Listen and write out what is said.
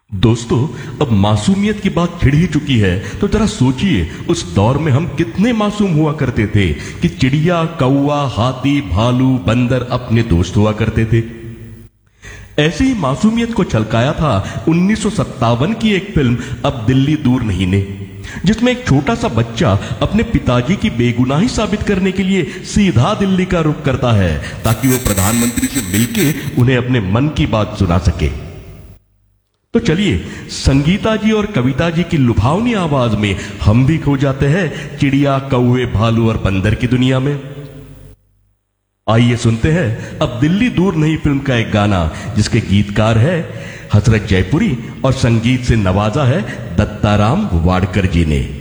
दोस्तों, अब मासूमियत की बात छिड़ ही चुकी है तो जरा सोचिए उस दौर में हम कितने मासूम हुआ करते थे कि चिड़िया, कौवा, हाथी, भालू, बंदर अपने दोस्त हुआ करते थे। ऐसी ही मासूमियत को छलकाया था 1957 की एक फिल्म अब दिल्ली दूर नहीं ने, जिसमें एक छोटा सा बच्चा अपने पिताजी की बेगुनाही साबित करने के लिए सीधा दिल्ली का रुख करता है ताकि वो प्रधानमंत्री से मिलके उन्हें अपने मन की बात सुना सके। तो चलिए संगीता जी और कविता जी की लुभावनी आवाज में हम भी खो जाते हैं चिड़िया, कौवे, भालू और बंदर की दुनिया में। आइए सुनते हैं अब दिल्ली दूर नहीं फिल्म का एक गाना जिसके गीतकार है हसरत जयपुरी और संगीत से नवाजा है दत्ताराम वाडकर जी ने।